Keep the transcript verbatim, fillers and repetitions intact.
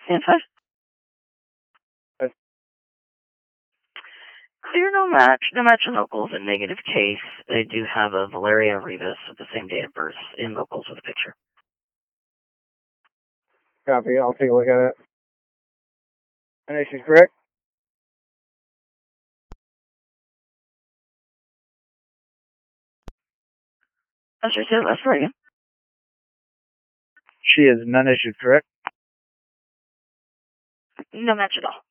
And five. Five. Clear, no match. No match in locals. In negative case, they do have a Valeria Rivas with the same date of birth in locals with a picture. Copy. I'll take a look at it. I know she's correct. That's right. That's right. She is none issued correct. No match at all.